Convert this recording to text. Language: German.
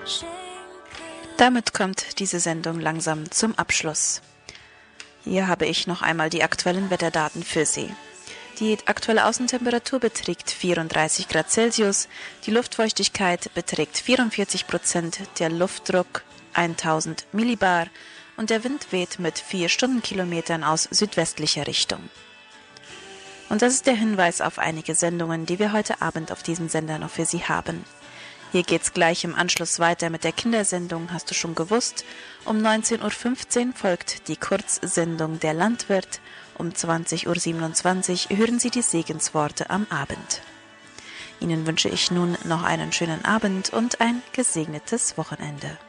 Damit kommt diese Sendung langsam zum Abschluss. Hier habe ich noch einmal die aktuellen Wetterdaten für Sie. Die aktuelle Außentemperatur beträgt 34 Grad Celsius, die Luftfeuchtigkeit beträgt 44%, der Luftdruck 1000 Millibar und der Wind weht mit 4 Stundenkilometern aus südwestlicher Richtung. Und das ist der Hinweis auf einige Sendungen, die wir heute Abend auf diesem Sender noch für Sie haben. Hier geht's gleich im Anschluss weiter mit der Kindersendung, hast du schon gewusst. Um 19.15 Uhr folgt die Kurzsendung Der Landwirt. Um 20.27 Uhr hören Sie die Segensworte am Abend. Ihnen wünsche ich nun noch einen schönen Abend und ein gesegnetes Wochenende.